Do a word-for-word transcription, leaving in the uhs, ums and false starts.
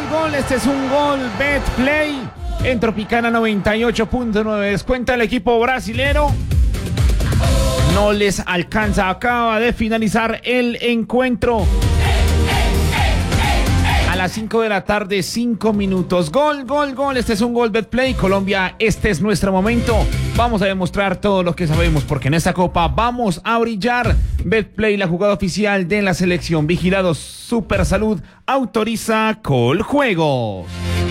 gol, este es un gol Betplay en Tropicana noventa y ocho punto nueve. Descuenta el equipo brasilero. No les alcanza, acaba de finalizar el encuentro. A las cinco de la tarde, cinco minutos. Gol, gol, gol. Este es un gol Betplay. Colombia, este es nuestro momento. Vamos a demostrar todo lo que sabemos, porque en esta copa vamos a brillar. Betplay, la jugada oficial de la selección. Vigilados Super Salud, autoriza Coljuegos.